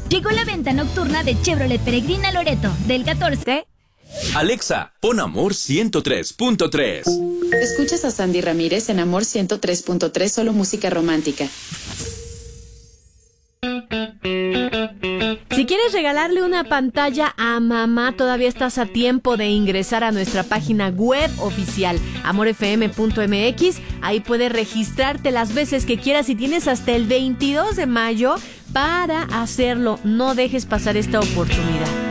Llegó la venta nocturna de Chevrolet Peregrina Loreto del 14. Alexa, pon Amor 103.3. Escuchas a Sandy Ramírez en Amor 103.3, solo música romántica. Si quieres regalarle una pantalla a mamá, todavía estás a tiempo de ingresar a nuestra página web oficial, amorfm.mx. Ahí puedes registrarte las veces que quieras y tienes hasta el 22 de mayo para hacerlo. No dejes pasar esta oportunidad.